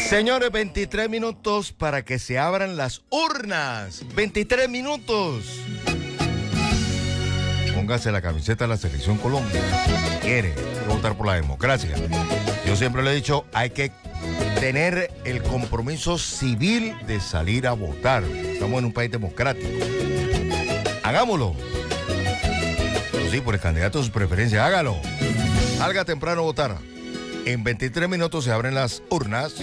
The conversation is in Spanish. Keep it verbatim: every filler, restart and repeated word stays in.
Señores, veintitrés minutos para que se abran las urnas. veintitrés minutos. Póngase la camiseta de la Selección Colombia. Quiere votar por la democracia. Yo siempre le he dicho, hay que tener el compromiso civil de salir a votar. Estamos en un país democrático. Hagámoslo. Eso sí, por el candidato de su preferencia, hágalo. Salga temprano a votar. En veintitrés minutos se abren las urnas.